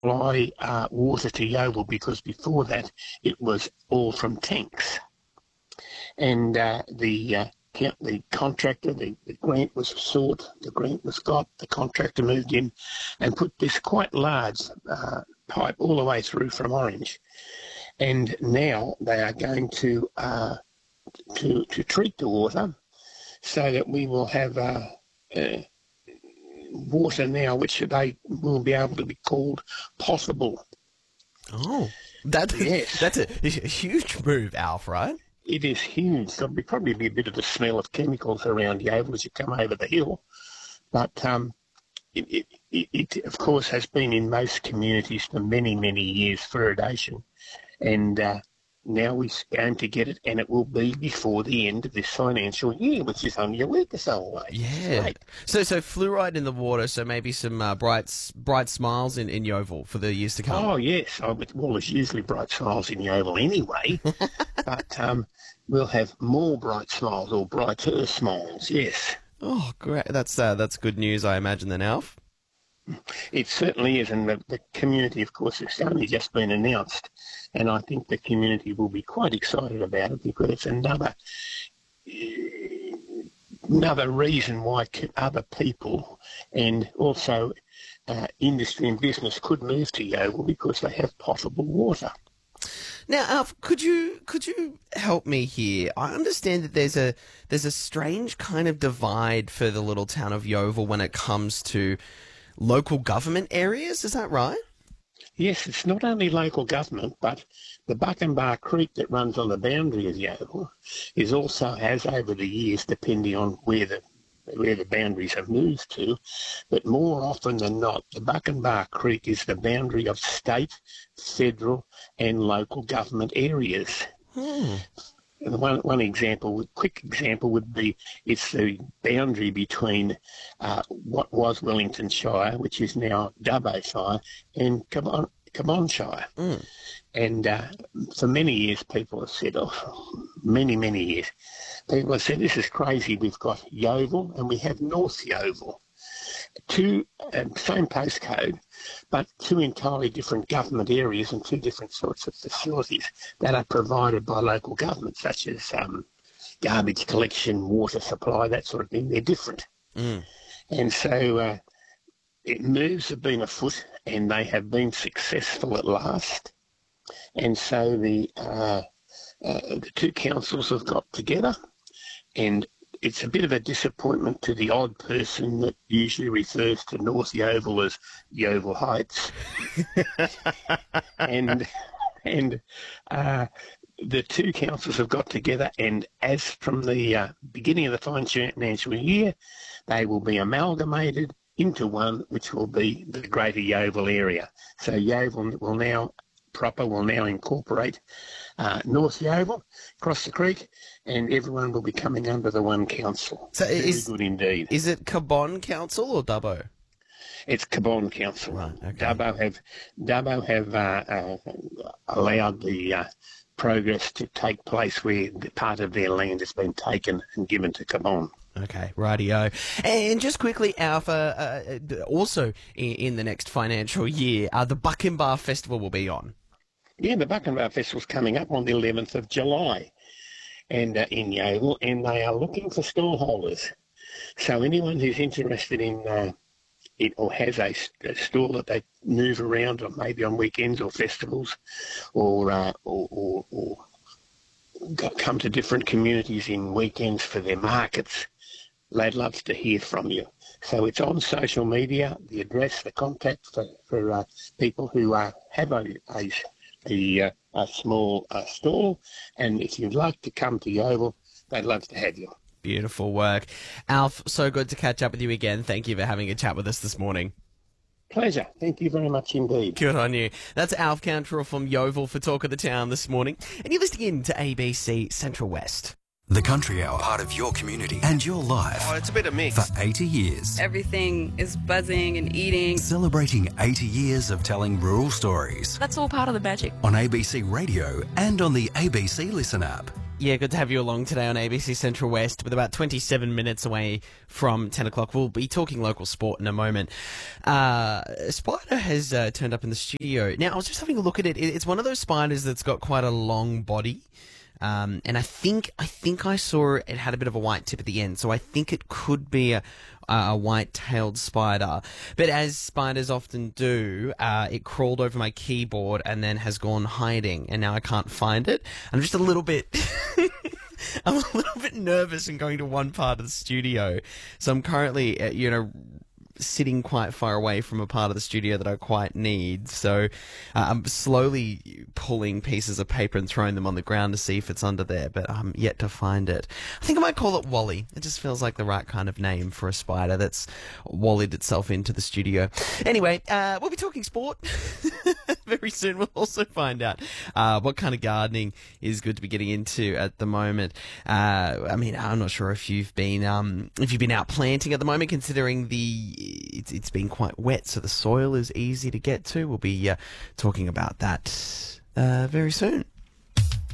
supply water to Yeovil, because before that it was all from tanks. And the contractor, the grant was sought, the grant was got, the contractor moved in and put this quite large pipe all the way through from Orange. And now they are going to treat the water so that we will have water now which they will be able to be called potable. Oh, Yes. that's a huge move, Alf, right? It is huge. There'll probably be a bit of the smell of chemicals around Yeovil as you come over the hill. But it of course, has been in most communities for many, many years, fluoridation. And now we're going to get it, and it will be before the end of this financial year, which is only a week or so away. Yeah. Great. So fluoride in the water, so maybe some bright smiles in Yeovil for the years to come. Oh, yes. Well, there's usually bright smiles in Yeovil anyway, but we'll have more bright smiles, or brighter smiles, yes. Oh, great. That's good news, I imagine, then, Alf. It certainly is, and the community, of course, it's only just been announced, and I think the community will be quite excited about it, because it's another reason why other people and also industry and business could move to Yeovil, because they have potable water. Now, Alf, could you help me here? I understand that there's a strange kind of divide for the little town of Yeovil when it comes to local government areas. Is that right? Yes, it's not only local government, but the Buckenbar Creek that runs on the boundary of Yeovil is also, has over the years, depending on where the boundaries have moved to, but more often than not, the Buckenbar Creek is the boundary of state, federal and local government areas. And one example, quick example would be, it's the boundary between what was Wellington Shire, which is now Dubbo Shire, and Cabon Shire. And for many years, people have said, many years, people have said, this is crazy. We've got Yeovil and we have North Yeovil. Two, same postcode, but two entirely different government areas and two different sorts of facilities that are provided by local government, such as garbage collection, water supply, that sort of thing. They're different. And so moves have been afoot, and they have been successful at last. And so the two councils have got together, and it's a bit of a disappointment to the odd person that usually refers to North Yeovil as Yeovil Heights. and the two councils have got together, and as from the beginning of the financial year, they will be amalgamated into one, which will be the Greater Yeovil area. So Yeovil will now incorporate North Yeovil, across the creek, and everyone will be coming under the one council. So Very good indeed. Is it Cabon Council or Dubbo? It's Cabon Council. Right, okay. Dubbo have allowed the progress to take place where part of their land has been taken and given to Cabon. Okay, rightio. And just quickly, Alpha, also in the next financial year, the Buckenbar Festival will be on. Yeah, the Buckenbar Festival's coming up on the 11th of July and in Yeovil, and they are looking for stallholders. So anyone who's interested in it, or has a stall that they move around, or maybe on weekends or festivals, or come to different communities in weekends for their markets, they'd love to hear from you. So it's on social media, the address, the contact for people who have a small stall, and if you'd like to come to Yeovil, they'd love to have you. Beautiful work. Alf, so good to catch up with you again. Thank you for having a chat with us this morning. Pleasure. Thank you very much indeed. Good on you. That's Alf Cantrell from Yeovil for Talk of the Town this morning. And you're listening in to ABC Central West. The Country Hour, part of your community and your life. Oh, it's a bit of mix. For 80 years. Everything is buzzing and eating. Celebrating 80 years of telling rural stories. That's all part of the magic. On ABC Radio and on the ABC Listen app. Yeah, good to have you along today on ABC Central West. With about 27 minutes away from 10 o'clock, we'll be talking local sport in a moment. A spider has turned up in the studio. Now, I was just having a look at it. It's one of those spiders that's got quite a long body. And I think I saw it had a bit of a white tip at the end, so I think it could be a white-tailed spider. But as spiders often do, it crawled over my keyboard and then has gone hiding, and now I can't find it. I'm just a little bit... I'm a little bit nervous in going to one part of the studio, so I'm currently, sitting quite far away from a part of the studio that I quite need. So I'm slowly pulling pieces of paper and throwing them on the ground to see if it's under there, but I'm yet to find it. I think I might call it Wally. It just feels like the right kind of name for a spider that's wallied itself into the studio. Anyway, we'll be talking sport very soon. We'll also find out what kind of gardening is good to be getting into at the moment. I'm not sure if you've been out planting at the moment, considering it's been quite wet, so the soil is easy to get to. We'll be talking about that very soon.